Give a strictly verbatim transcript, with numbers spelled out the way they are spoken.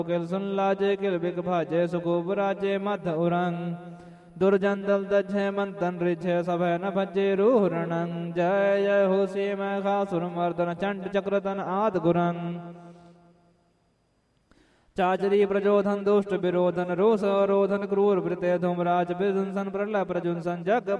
किल सुन लाजे किल बिक भाजे सुखोब राजे मध उरंग दुर्जन दल दझे मंतन रिझे सभय न भजे रूह रणंग जय जय हो सी मैं खासुर मर्दन चंड चक्रतन आद गुरंग चाचरी प्रजोधन दुष्ट विरोधन रोष रोधन क्रूर वृते धूमराज विध्वंसन प्रलय प्रजुंसन जग